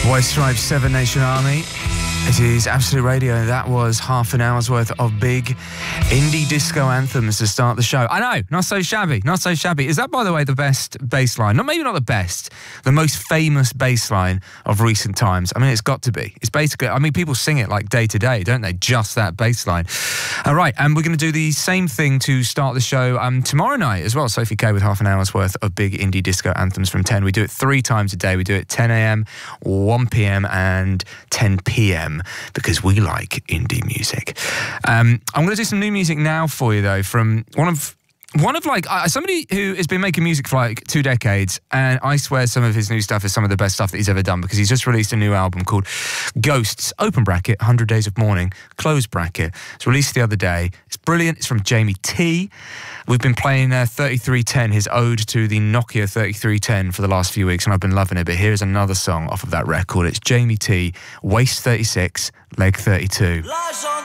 White Stripes, Seven Nation Army. It is Absolute Radio. That was half an hour's worth of big indie disco anthems to start the show. I know, not so shabby, not so shabby. Is that, by the way, the best bass line? Maybe not the best, the most famous bass line of recent times. I mean, it's got to be. It's basically, I mean, people sing it like day to day, don't they? Just that bass line. All right, and we're going to do the same thing to start the show tomorrow night as well. Sophie K with half an hour's worth of big indie disco anthems from 10. We do it 3 times a day. We do it 10 a.m, 1 p.m, and 10 p.m. because we like indie music. I'm going to do some new music now for you, though, from one of like somebody who has been making music for like 2 decades, and I swear some of his new stuff is some of the best stuff that he's ever done, because he's just released a new album called Ghosts, open bracket, 100 Days of Mourning, close bracket. It's released the other day. It's brilliant. It's from Jamie T. We've been playing 3310, his ode to the Nokia 3310 for the last few weeks, and I've been loving it. But here's another song off of that record. It's Jamie T, Waist 36, Leg 32.